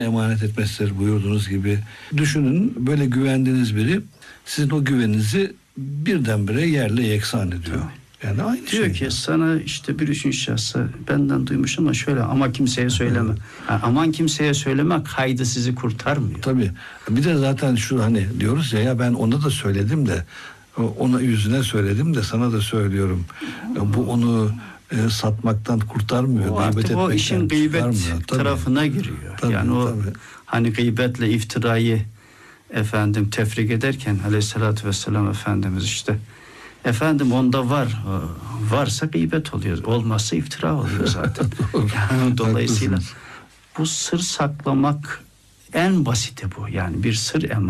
emanet etmesidir buyurduğunuz gibi. Düşünün, böyle güvendiğiniz biri sizin o güveninizi birdenbire yerle yeksan ediyor. Tabii. Yani aynı diyor şey. ki sana işte bir üçüncü şahsa benden duymuş ama şöyle, ama kimseye söyleme. Aman kimseye söyleme kaydı sizi kurtarmıyor. Tabii. Bir de zaten şu, hani diyoruz ya ben ona da söyledim de, ona yüzüne söyledim de sana da söylüyorum. Bu onu satmaktan kurtarmıyor. O artık o işin gıybet tarafına giriyor. Tabii, yani o tabii. hani gıybetle iftirayı tefrik ederken Aleyhisselatü Vesselam Efendimiz işte onda varsa gıybet oluyor, olmazsa iftira oluyor zaten. Yani dolayısıyla bu sır saklamak en basiti bu. Yani bir sır